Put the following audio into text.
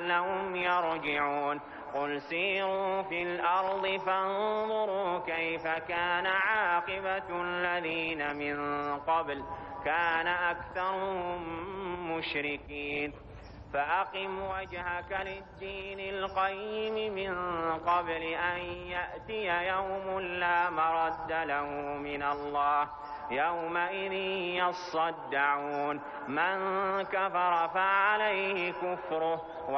لعلهم يرجعون قل سيروا في الأرض فانظروا كيف كان عاقبة الذين من قبل كان أكثرهم مشركين فأقم وجهك للدين القيم من قبل أن يأتي يوم لا مرد له من الله يومئذ يصدعون من كفر فعليه كفره